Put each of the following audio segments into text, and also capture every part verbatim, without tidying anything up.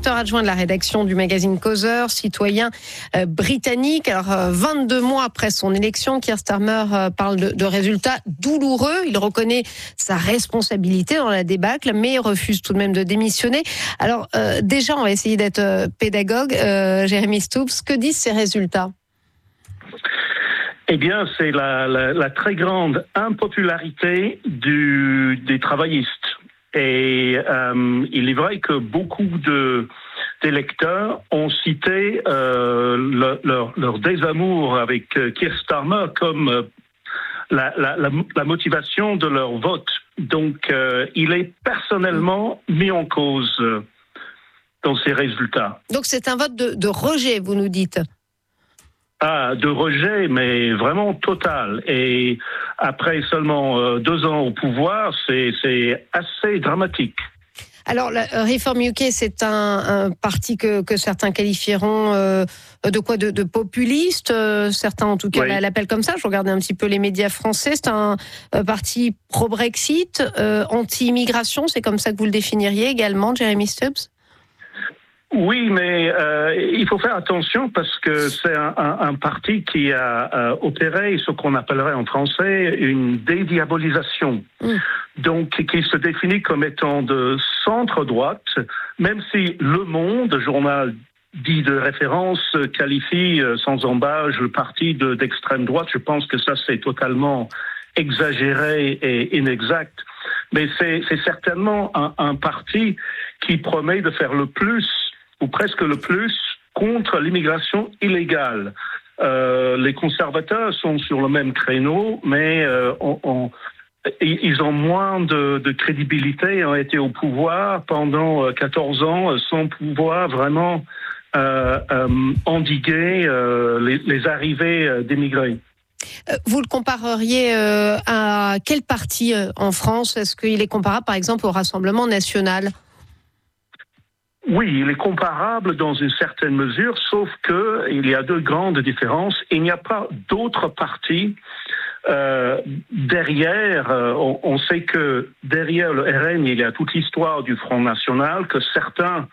directeur adjoint de la rédaction du magazine Causeur, citoyen euh, britannique. Alors, euh, vingt-deux mois après son élection, Keir Starmer euh, parle de, de résultats douloureux. Il reconnaît sa responsabilité dans la débâcle, mais refuse tout de même de démissionner. Alors, euh, déjà, on va essayer d'être euh, pédagogue. Euh, Jérémy Stoops, que disent ces résultats ? Eh bien, c'est la, la, la très grande impopularité du, des travaillistes. Et euh, il est vrai que beaucoup de, d'électeurs ont cité euh, le, leur, leur désamour avec Keir Starmer comme euh, la, la, la, la motivation de leur vote. Donc, euh, il est personnellement mis en cause euh, dans ces résultats. Donc, c'est un vote de, de rejet, vous nous dites ? Ah, de rejet, mais vraiment total. Et après seulement euh, deux ans au pouvoir, c'est, c'est assez dramatique. Alors, la Reform U K, c'est un, un parti que, que certains qualifieront euh, de quoi de, de populiste. Euh, certains, en tout cas, oui. l'appellent comme ça. Je regardais un petit peu les médias français. C'est un euh, parti pro-Brexit, euh, anti-immigration. C'est comme ça que vous le définiriez également, Jérémy Stoops ? Oui, mais euh, il faut faire attention parce que c'est un, un, un parti qui a euh, opéré ce qu'on appellerait en français une dédiabolisation. Mmh. Donc, qui se définit comme étant de centre-droite, même si Le Monde, journal dit de référence, qualifie sans embâche le parti de, d'extrême droite. Je pense que ça, c'est totalement exagéré et inexact. Mais c'est, c'est certainement un, un parti qui promet de faire le plus ou presque le plus, contre l'immigration illégale. Euh, les conservateurs sont sur le même créneau, mais euh, on, on, ils ont moins de, de crédibilité, ont été au pouvoir pendant quatorze ans sans pouvoir vraiment euh, euh, endiguer euh, les, les arrivées d'immigrés. Vous le compareriez euh, à quel parti euh, en France ? Est-ce qu'il est comparable, par exemple, au Rassemblement national ? Oui, il est comparable dans une certaine mesure, sauf que il y a deux grandes différences. Il n'y a pas d'autres partis euh, derrière. Euh, on, on sait que derrière le R N, il y a toute l'histoire du Front National que certains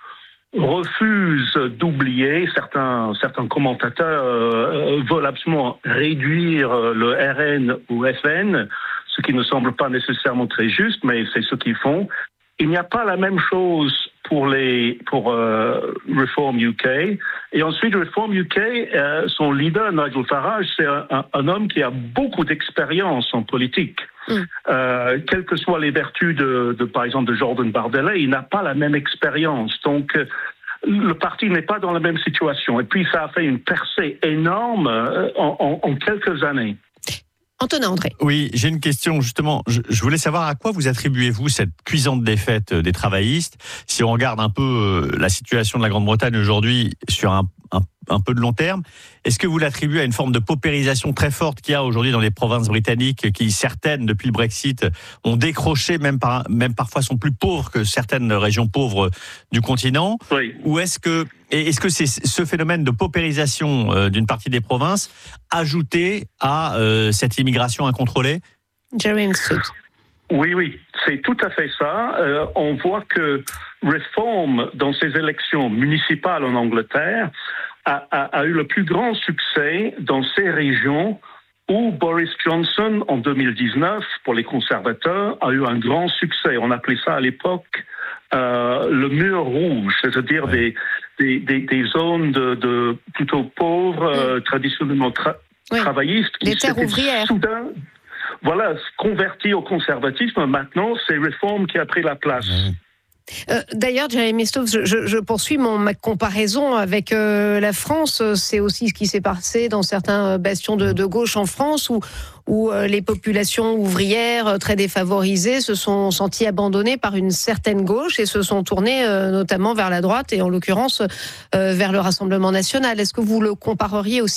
refusent d'oublier. Certains, certains commentateurs euh, veulent absolument réduire le R N au F N, ce qui ne semble pas nécessairement très juste, mais c'est ce qu'ils font. Il n'y a pas la même chose pour les pour euh, Reform U K. Et ensuite, Reform U K, euh, son leader, Nigel Farage, c'est un, un, un homme qui a beaucoup d'expérience en politique. Mm. Euh, quelles que soient les vertus de, de, par exemple, de Jordan Bardella, il n'a pas la même expérience. Donc, euh, le parti n'est pas dans la même situation. Et puis, ça a fait une percée énorme euh, en, en, en quelques années. Antonin André. Oui, j'ai une question justement. Je, je voulais savoir à quoi vous attribuez-vous cette cuisante défaite des travaillistes. Si on regarde un peu la situation de la Grande-Bretagne aujourd'hui sur un, un, un peu de long terme, est-ce que vous l'attribuez à une forme de paupérisation très forte qu'il y a aujourd'hui dans les provinces britanniques, qui certaines depuis le Brexit ont décroché, même par, même parfois sont plus pauvres que certaines régions pauvres du continent. Oui. Ou est-ce que Et est-ce que c'est ce phénomène de paupérisation euh, d'une partie des provinces ajouté à euh, cette immigration incontrôlée ? Jérémy Stoops. Oui, oui, c'est tout à fait ça. Euh, on voit que Reform, dans ses élections municipales en Angleterre, a, a, a eu le plus grand succès dans ces régions où Boris Johnson, en deux mille dix-neuf, pour les conservateurs, a eu un grand succès. On appelait ça à l'époque euh, le mur rouge, c'est-à-dire ouais. des, des, des, des zones de, de plutôt pauvres, euh, mmh. traditionnellement tra- oui. travaillistes. Des terres ouvrières. Soudain, voilà, converti au conservatisme. Maintenant, c'est Reform qui a pris la place. Mmh. Euh, d'ailleurs, Jérémy Stoops, je, je, je poursuis mon, ma comparaison avec euh, la France. C'est aussi ce qui s'est passé dans certains bastions de, de gauche en France, où, où euh, les populations ouvrières très défavorisées se sont senties abandonnées par une certaine gauche et se sont tournées euh, notamment vers la droite et en l'occurrence euh, vers le Rassemblement national. Est-ce que vous le compareriez aussi ?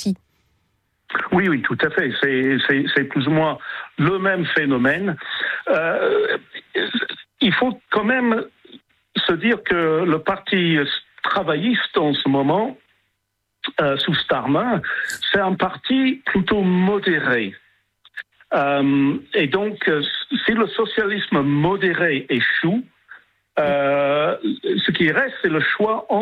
Oui, oui, tout à fait. C'est, c'est, c'est plus ou moins le même phénomène. Euh, il faut quand même se dire que le parti travailliste en ce moment, euh, sous Starmer, c'est un parti plutôt modéré. Euh, et donc, si le socialisme modéré échoue, euh, ce qui reste, c'est le choix entre